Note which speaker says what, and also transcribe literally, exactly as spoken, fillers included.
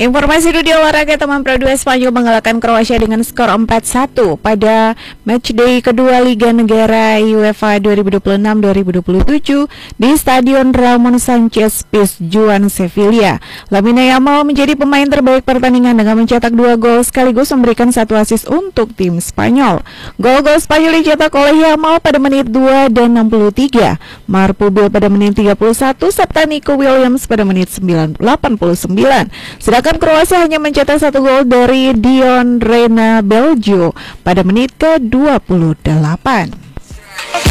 Speaker 1: Informasi dunia olahraga, teman Pro dua Spanyol mengalahkan Kroasia dengan skor empat satu pada matchday kedua Liga Negara UEFA dua ribu dua puluh enam dua ribu dua puluh tujuh di Stadion Ramon Sánchez Pizjuan, Sevilla. Lamine Yamal menjadi pemain terbaik pertandingan dengan mencetak dua gol sekaligus memberikan satu assist untuk tim Spanyol. Gol-gol Spanyol dicetak oleh Yamal pada menit dua dan enam puluh tiga, Marc Pubel pada menit tiga puluh satu, serta Nico Williams pada menit delapan puluh sembilan. Sedangkan Kroasia hanya mencetak satu gol dari Dion Rena Belgio pada menit ke dua puluh delapan.